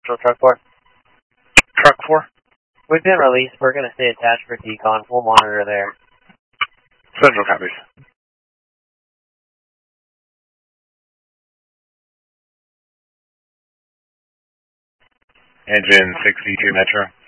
Central Truck 4. Truck 4. We've been released. We're going to stay attached for decon. We'll monitor there. Central copies. Engine 62 Metro.